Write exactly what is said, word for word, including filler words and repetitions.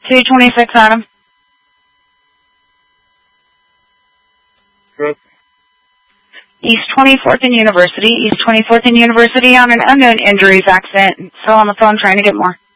two twenty-six, Adam. Good. East twenty-fourth and University. East twenty-fourth and University on an unknown injuries accident. Still on the phone trying to get more.